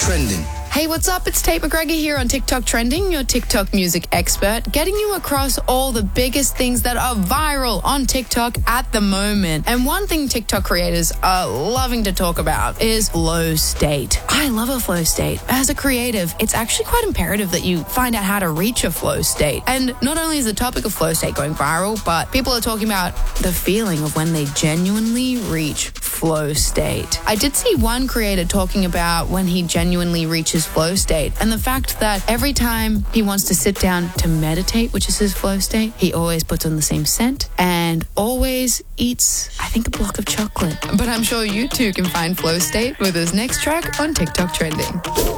Trending. Hey, what's up? It's Tate McGregor here on TikTok Trending, your TikTok music expert, getting you across all the biggest things that are viral on TikTok at the moment. And one thing TikTok creators are loving to talk about is flow state. I love a flow state. As a creative, it's actually quite imperative that you find out how to reach a flow state. And not only is the topic of flow state going viral, but people are talking about the feeling of when they genuinely reach flow state. I did see one creator talking about when he genuinely reaches flow state and the fact that every time he wants to sit down to meditate, which is his flow state, he always puts on the same scent and always eats, I think, a block of chocolate. But I'm sure you too can find flow state with his next track on TikTok Trending.